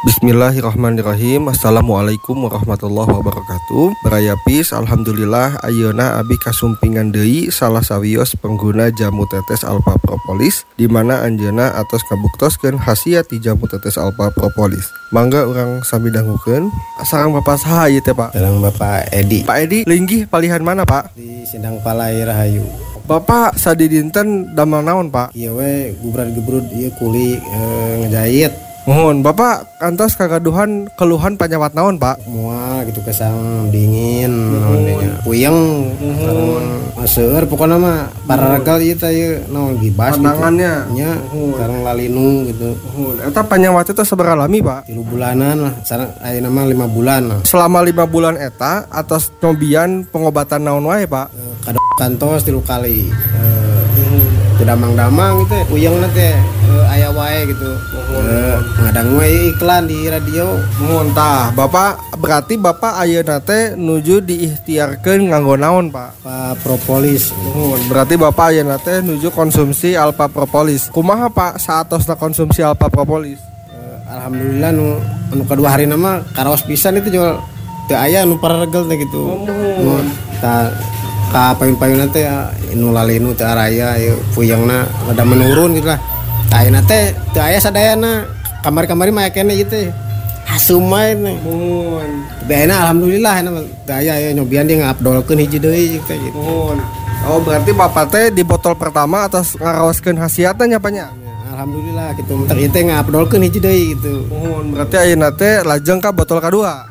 Bismillahirrahmanirrahim. Assalamualaikum warahmatullahi wabarakatuh. Baraya pis, alhamdulillah ayeuna abi kasumpingan deui salah sawios pengguna jamu tetes alpha propolis di mana anjeunna atos kabuktoskeun khasiat ti jamu tetes alpha propolis. Mangga urang sami dangukeun. Sareng Bapak saha ieu teh, Pak? Sareng Bapak Edi. Pak Edi, linggih palihan mana, Pak? Di Sindang Palai Rahayu. Bapak sadi dinten damel naon, Pak? Ieu we gubrad-gebrud ieu kuli ngejahit. Mohon Bapak kantos kagaduhan keluhan panyawat naon, Pak? Moal gitu kesang dingin naon nya. Puyeng sareng seueur pokona mah pararagal ieu teh ieu naon gibas pandangannya gitu. Nya sareng lalinu gitu. Eta panyawat itu sabaraha lami, Pak? 3 bulanan lah, sareng ayeuna mah 5 bulan lah. Selama 5 bulan eta atas nyobian pengobatan naon wae, Pak? Kantos 3 kali. Damang-damang gitu ya, puyeng teh aya wae gitu. Ngadang wae iklan di radio. Mohon tah, Bapak berarti Bapak ayeuna teh nuju diikhtiarkeun nganggo naon, Pak? Alpha propolis. Mohon berarti Bapak ayeuna teh nuju konsumsi alpha propolis. Kumaha, Pak, saatosna konsumsi alpha propolis? Alhamdulillah nu kedua hari nama karaos pisan itu jual teu aya nu pararegel teh gitu. Tah ka payun-payunna teh nu lalinu teh araya ieu puyengna rada menurun gitu lah. Tah ayeuna teh teu aya sadayana. Kamari-kamari mah kene ieu teh hasum main. Beena alhamdulillah ena teu aya nyobian dia ngabdolkeun hiji deui gitu. Oh, berarti Bapak teh di botol pertama atas ngaraoskeun khasiatna nya, Pak nya? Alhamdulillah gitu. Mentek ieu teh ngabdolkeun hiji deui gitu. Berarti ayeuna teh lajeng ka botol kedua.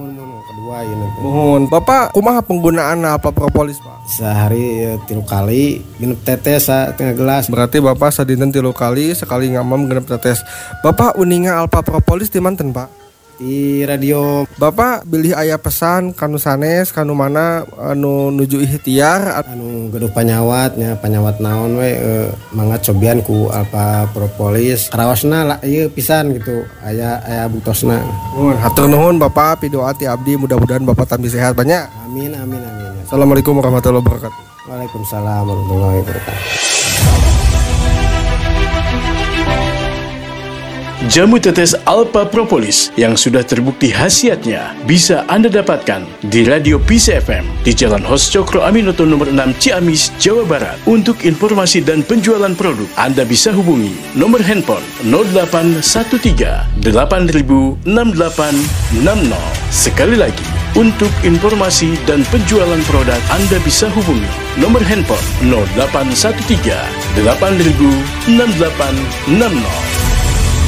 Mohon Bapak kumaha penggunaan alpha propolis, Pak? Sehari 3 kali genep tetes setengah gelas. Berarti Bapak sadinten 3 kali sekali ngamam genep tetes. Bapak uninga alpha propolis di manten, Pak? Di radio. Bapak bilih aya pesan kanu sanes kanu mana anu nuju ikhtiar anu gaduh panyawatnya panyawat naon we mangga cobian ku alpha propolis karaosna lah ieu pisan gitu aya butosna. Hatur nuhun Bapak pidoa ti abdi mudah-mudahan Bapak tambah sehat banyak. Amin. Assalamualaikum warahmatullahi wabarakatuh. Waalaikumsalam warahmatullahi wabarakatuh. Jamu tetes alpha propolis yang sudah terbukti khasiatnya bisa Anda dapatkan di Radio Peace FM di Jalan Hos Cokro Aminoto nomor 6 Ciamis, Jawa Barat. Untuk informasi dan penjualan produk, Anda bisa hubungi nomor handphone 0813 8000 6860. Sekali lagi, untuk informasi dan penjualan produk, Anda bisa hubungi nomor handphone 0813 8000 6860.